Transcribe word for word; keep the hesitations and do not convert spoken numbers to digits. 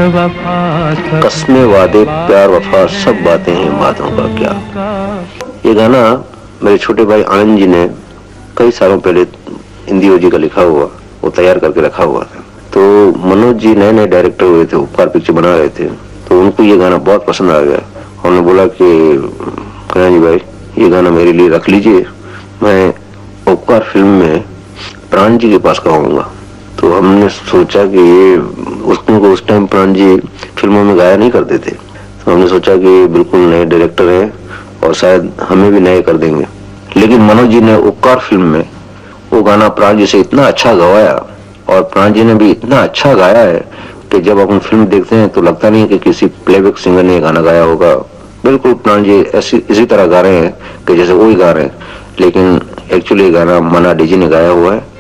कस्में वादे प्यार वफा सब बातें हैं बातों का क्या। ये गाना मेरे छोटे भाई आनंद जी ने कई सालों पहले हिंदी ओजी का लिखा हुआ वो तैयार करके रखा हुआ था। तो मनोज जी नए नए डायरेक्टर हुए थे, उपकार पिक्चर बना रहे थे, तो उनको ये गाना बहुत पसंद आ गया। उन्होंने बोला कि कन्हैया जी भाई ये गाना मेरे लिए रख लीजिए, मैं उपकार फिल्म में प्राण जी के पास गाऊंगा। तो हमने सोचा कि ये उसको उस टाइम प्राण जी फिल्मों में गाया नहीं करते थे, तो हमने सोचा कि बिल्कुल नए डायरेक्टर हैं और शायद हमें भी नए कर देंगे। लेकिन मनोज जी ने उपकार फिल्म में वो गाना प्राण जी से इतना अच्छा गवाया और प्राण जी ने भी इतना अच्छा गाया है कि जब अपन फिल्म देखते हैं तो लगता नहीं कि किसी प्लेबैक सिंगर ने गाना गाया होगा। बिल्कुल प्राण जी ऐसी इसी तरह गा रहे हैं कि जैसे वो ही गा रहे हैं, लेकिन एक्चुअली गाना मना डीजी ने गाया हुआ है।